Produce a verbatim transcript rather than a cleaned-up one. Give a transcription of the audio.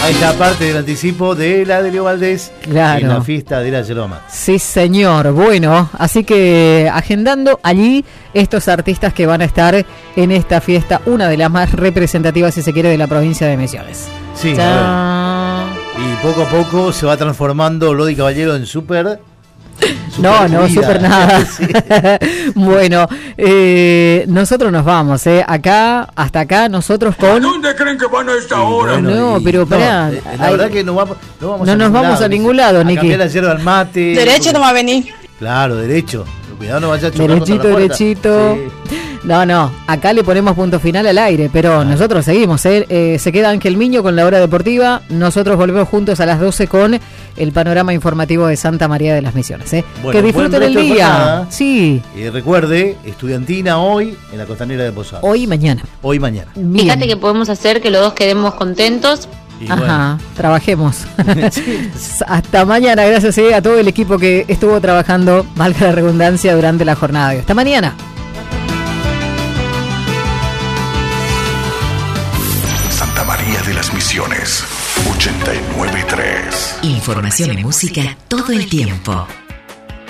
Ahí está parte del anticipo de la de Leo Valdés, claro, en la fiesta de la Yeroma. Sí, señor. Bueno, así que agendando allí estos artistas que van a estar en esta fiesta, una de las más representativas, si se quiere, de la provincia de Misiones. Sí, a ver. Y poco a poco se va transformando Lodi Caballero en súper... No, no, súper nada. Sí. Bueno, eh, nosotros nos vamos, ¿eh? Acá, hasta acá, nosotros con... ¿A dónde creen que van a esta hora? Bueno, no, y, pero pará. No, la hay... verdad que no vamos, no vamos no a nos vamos lado, a ningún lado, a Niki. cambiar la yerba al mate. Derecho porque... no va a venir. Claro, derecho. Cuidado, no vaya a chocar derechito, contra la derechito. Sí. No, no, acá le ponemos punto final al aire, pero ah. nosotros seguimos, ¿eh? Eh, se queda Ángel Miño con la hora deportiva, nosotros volvemos juntos a las doce con el panorama informativo de Santa María de las Misiones, ¿eh? Bueno, que disfruten el día. Sí. Y recuerde, estudiantina hoy en la Costanera de Posadas. Hoy y mañana. Hoy y mañana. Bien. Fíjate que podemos hacer que los dos quedemos contentos. Y Ajá, bueno. Trabajemos. Sí. Hasta mañana, gracias eh, a todo el equipo que estuvo trabajando, valga la redundancia, durante la jornada de hoy. Hasta mañana. Santa María de las Misiones, ochenta y nueve punto tres. Información y música todo el tiempo.